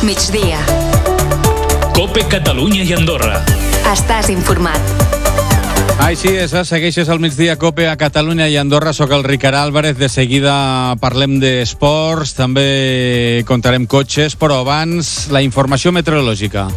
migdia. COPE Catalunya i Andorra. Estàs informat. Així és, segueixes al migdia COPE a Catalunya i Andorra. Soc el Ricard Álvarez. De seguida parlem d'esports, també contarem cotxes, però abans la informació meteorològica.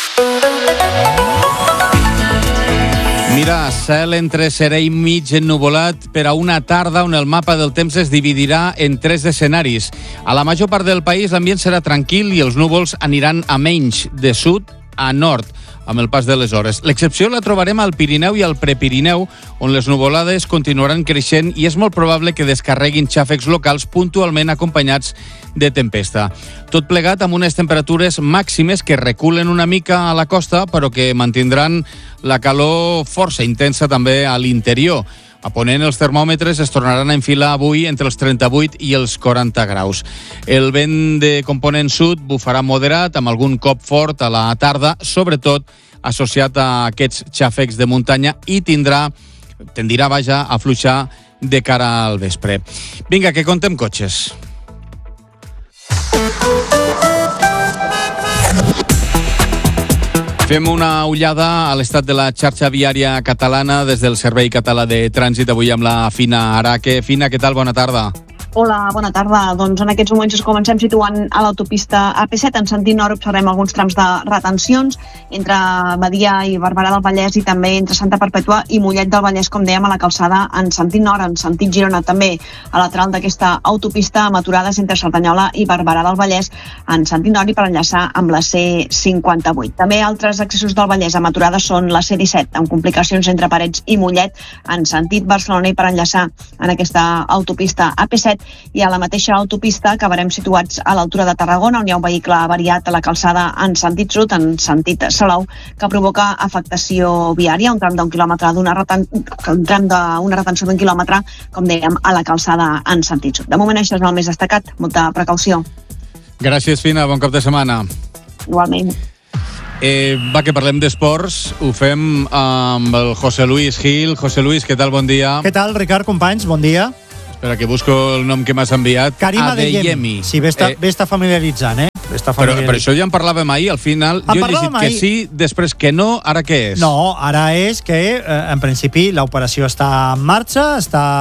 Mira, cel entre serè i mig ennuvolat per a una tarda on el mapa del temps es dividirà en 3 escenaris. A la major part del país l'ambient serà tranquil i els núvols aniran a menys, de sud a nord, amb el pas de les hores. L'excepció la trobarem al Pirineu i al Prepirineu, on les nuvolades continuaran creixent i és molt probable que descarreguin xàfecs locals puntualment acompanyats de tempesta. Tot plegat amb unes temperatures màximes que reculen una mica a la costa, però que mantindran la calor força intensa també a l'interior. A Ponent els termòmetres es tornaran a enfilar avui entre els 38 i els 40 graus. El vent de component sud bufarà moderat, amb algun cop fort a la tarda, sobretot associat a aquests xàfecs de muntanya, i tendirà a afluixar de cara al vespre. Vinga, que contem cotxes. Fem una ullada a l'estat de la xarxa viària catalana des del Servei Català de Trànsit, avui amb la Fina Araque. Fina, què tal? Bona tarda. Hola, bona tarda. Doncs en aquests moments ens comencem situant a l'autopista AP7. En sentit nord observem alguns trams de retencions entre Badia i Barberà del Vallès i també entre Santa Perpètua i Mollet del Vallès, com dèiem, a la calçada en sentit nord, en sentit Girona també a lateral d'aquesta autopista, amb aturades entre Cerdanyola i Barberà del Vallès en sentit nord i per enllaçar amb la C58. També altres accessos del Vallès amb aturades són la C17, amb complicacions entre Parets i Mollet en sentit Barcelona i per enllaçar en aquesta autopista AP7. I a la mateixa autopista acabarem situats a l'altura de Tarragona, on hi ha un vehicle avariat a la calçada en sentit sud, en sentit Salou, que provoca afectació viària, un tram d'una retenció d'un quilòmetre, com dèiem, a la calçada en sentit sud. De moment això és el més destacat, molta precaució. Gràcies, Fina, bon cap de setmana. Igualment. Va, que parlem d'esports, ho fem amb el José Luis Gil. José Luis, què tal? Bon dia. Què tal, Ricard, companys? Bon dia. Espera, que busco el nom que m'has enviat. Karim Adeyemi. Sí, està familiaritzant, Però això ja en parlàvem ahir, al final. Jo he llegit que sí, després que no, ara què és? No, ara és que, en principi, l'operació està en marxa,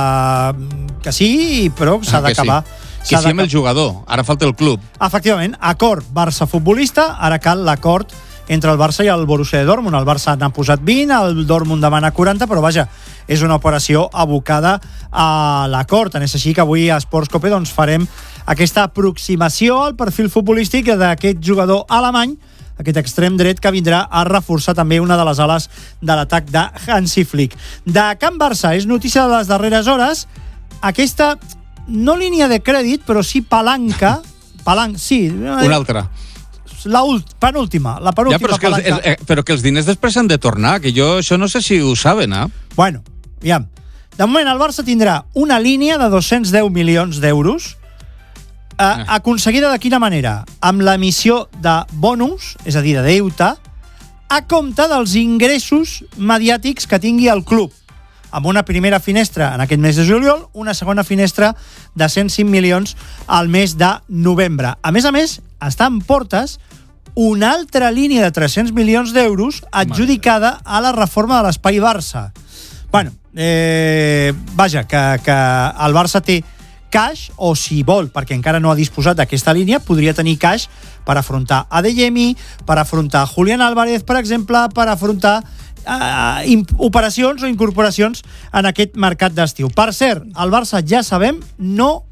que sí, però s'ha d'acabar. Que sí amb el jugador, ara falta el club. Efectivament, acord Barça-futbolista, ara cal l'acord entre el Barça i el Borussia Dortmund. El Barça n'ha posat 20, el Dortmund demana 40, però vaja, és una operació abocada a l'acord. Tant és així que avui a Esports Cope doncs, farem aquesta aproximació al perfil futbolístic d'aquest jugador alemany, aquest extrem dret que vindrà a reforçar també una de les ales de l'atac de Hansi Flick. De Can Barça, és notícia de les darreres hores, aquesta, no línia de crèdit, però sí palanca, sí. Una altra. La penúltima palanca. Però que els diners després s'han de tornar, que jo això no sé si ho saben, Bueno, aviam. De moment el Barça tindrà una línia de 210 milions d'euros aconseguida de quina manera? Amb l'emissió de bonus, és a dir, de deute, a compte dels ingressos mediàtics que tingui el club. Amb una primera finestra en aquest mes de juliol, una segona finestra de 105 milions al mes de novembre. A més, està en portes una altra línia de 300 milions d'euros adjudicada a la reforma de l'Espai Barça. Bueno, vaja, que el Barça té cash, o si vol, perquè encara no ha disposat d'aquesta línia, podria tenir cash per afrontar Adeyemi, per afrontar Julián Álvarez, per exemple, per afrontar operacions o incorporacions en aquest mercat d'estiu. Per cert, el Barça, ja sabem, no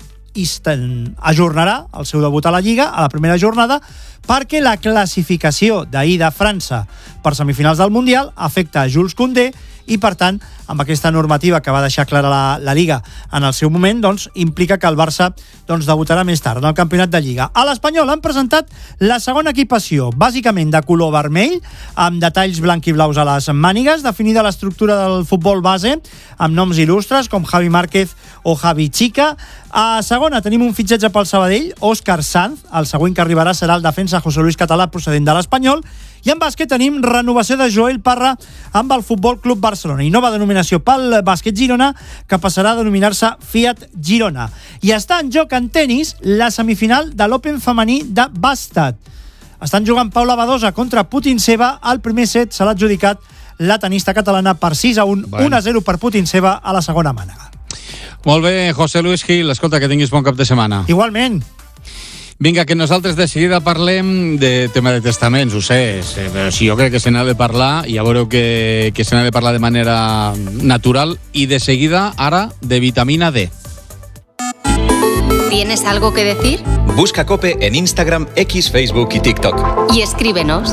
ajornarà el seu debut a la Lliga, a la primera jornada, perquè la classificació d'ahir de França per semifinals del Mundial afecta a Jules Koundé i, per tant, amb aquesta normativa que va deixar clara la Liga en el seu moment, doncs, implica que el Barça debutarà més tard en el campionat de Lliga. A l'Espanyol han presentat la segona equipació, bàsicament de color vermell, amb detalls blanc i blaus a les mànigues, definida l'estructura del futbol base, amb noms il·lustres com Javi Márquez o Javi Chica. A segona tenim un fitxatge pel Sabadell, Òscar Sanz, el següent que arribarà serà el defensa José Luis Català, procedent de l'Espanyol. I en bàsquet tenim renovació de Joel Parra amb el Futbol Club Barcelona i nova denominació pel bàsquet Girona, que passarà a denominar-se Fiat Girona. I està en joc en tenis la semifinal de l'Open femení de Bastad. Estan jugant Paula Badosa contra Putintseva. El primer set se l'ha adjudicat la tenista catalana per 6-1, 1-0 per Putintseva a la segona mànega. Molt bé, José Luis Gil, escolta, que tinguis bon cap de setmana. Igualment. Vinga, que nosaltres de seguida parlem de tema de testaments, ho sé, però sí, jo crec que se n'ha de parlar, i ja veureu que se n'ha de parlar de manera natural, i de seguida, ara, de vitamina D. ¿Tienes algo que decir? Busca COPE en Instagram, X, Facebook y TikTok. Y escríbenos.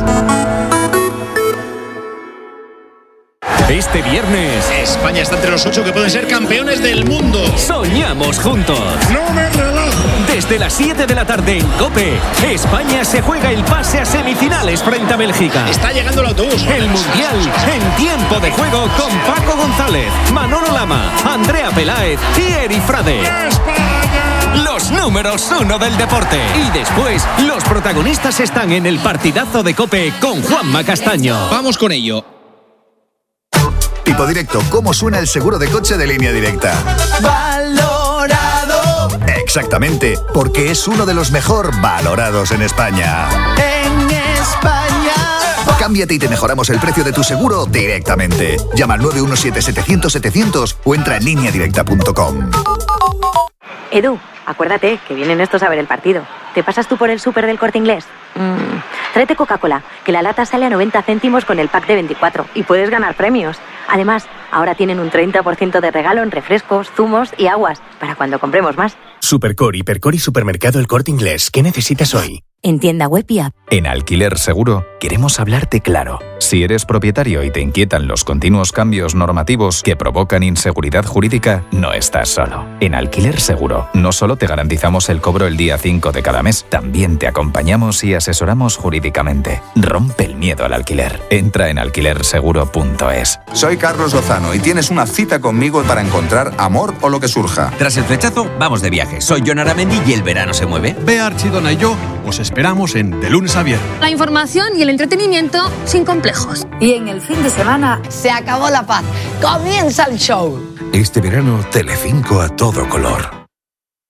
Este viernes, España está entre los 8 que pueden ser campeones del mundo. soñamos juntos. ¡No me relajo! Desde las 7 de la tarde en COPE, España se juega el pase a semifinales frente a Bélgica. Está llegando el autobús. El Mundial en tiempo de juego con Paco González, Manolo Lama, Andrea Peláez y Eri Frade. ¡España! Los números 1 del deporte. Y después, los protagonistas están en el partidazo de COPE con Juanma Castaño. Vamos con ello. Tipo Directo, ¿cómo suena el seguro de coche de Línea Directa? ¡Valorado! Exactamente, porque es uno de los mejor valorados en España. ¡En España! Cámbiate y te mejoramos el precio de tu seguro directamente. Llama al 917-700-700 o entra en lineadirecta.com. Edu, acuérdate que vienen estos a ver el partido. ¿Te pasas tú por el súper del Corte Inglés? Tráete Coca-Cola, que la lata sale a 90 céntimos con el pack de 24 y puedes ganar premios. Además, ahora tienen un 30% de regalo en refrescos, zumos y aguas, para cuando compremos más. Supercor, Hipercor y Supermercado El Corte Inglés. ¿Qué necesitas hoy? En tienda web y app. En Alquiler Seguro queremos hablarte claro. Si eres propietario y te inquietan los continuos cambios normativos que provocan inseguridad jurídica, no estás solo. En Alquiler Seguro no solo te garantizamos el cobro el día 5 de cada mes, también te acompañamos y asesoramos jurídicamente. Rompe el miedo al alquiler. Entra en alquilerseguro.es. Soy Carlos Lozano y tienes una cita conmigo para encontrar amor o lo que surja. Tras el flechazo, vamos de viaje. Soy Jon Aramendi y el verano se mueve. Bea Archidona y yo os esperamos en De Lunes a Viernes. La información y el entretenimiento sin complejos. Y en el fin de semana se acabó la paz. Comienza el show. Este verano, Telecinco a todo color.